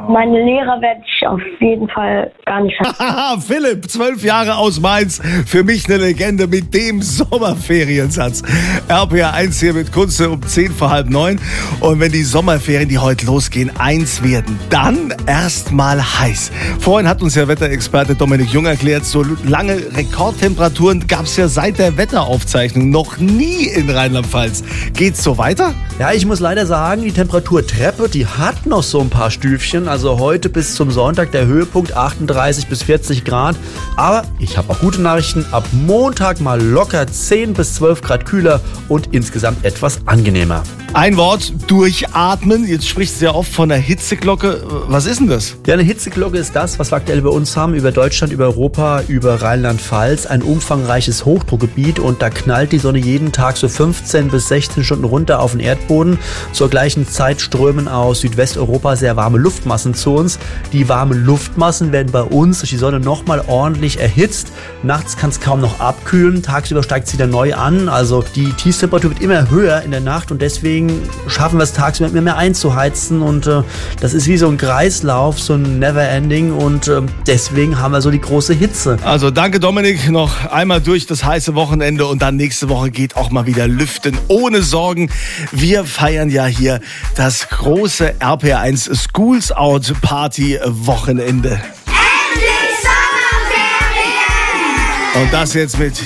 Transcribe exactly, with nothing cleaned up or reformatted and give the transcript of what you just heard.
Meine Lehrer werde ich auf jeden Fall gar nicht vergessen. Haha, Philipp, zwölf Jahre aus Mainz. Für mich eine Legende mit dem Sommerferiensatz. R P R eins hier mit Kunze um zehn vor halb neun. Und wenn die Sommerferien, die heute losgehen, eins werden, dann erstmal heiß. Vorhin hat uns ja Wetterexperte Dominik Jung erklärt, so lange Rekordtemperaturen gab es ja seit der Wetteraufzeichnung noch nie in Rheinland-Pfalz. Geht's so weiter? Ja, ich muss leider sagen, die Temperaturtreppe, die hat noch so ein paar Stüfchen. Also heute bis zum Sonntag der Höhepunkt achtunddreißig bis vierzig Grad. Aber ich habe auch gute Nachrichten. Ab Montag mal locker zehn bis zwölf Grad kühler und insgesamt etwas angenehmer. Ein Wort, durchatmen. Jetzt sprichst du ja oft von einer Hitzeglocke. Was ist denn das? Ja, eine Hitzeglocke ist das, was wir aktuell bei uns haben, über Deutschland, über Europa, über Rheinland-Pfalz. Ein umfangreiches Hochdruckgebiet und da knallt die Sonne jeden Tag so fünfzehn bis sechzehn Stunden runter auf den Erdboden. Zur gleichen Zeit strömen aus Südwesteuropa sehr warme Luftmassen zu uns. Die warmen Luftmassen werden bei uns durch die Sonne nochmal ordentlich erhitzt. Nachts kann es kaum noch abkühlen, tagsüber steigt es wieder neu an. Also die Tiefstemperatur wird immer höher in der Nacht und deswegen schaffen wir es tagsüber immer mehr einzuheizen und äh, das ist wie so ein Kreislauf, so ein Never-Ending und äh, deswegen haben wir so die große Hitze. Also danke Dominik, noch einmal durch das heiße Wochenende und dann nächste Woche geht auch mal wieder lüften ohne Sorgen. Wir feiern ja hier das große R P R eins Schools Out Party Wochenende. Endlich Sommerferien! Und das jetzt mit